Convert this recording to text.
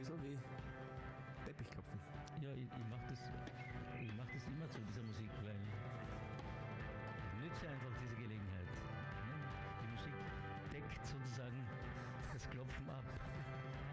So wie Teppichklopfen. Ja, ich mache das immer zu dieser Musik, weil ich nütze einfach diese Gelegenheit. Ne? Die Musik deckt sozusagen das Klopfen ab.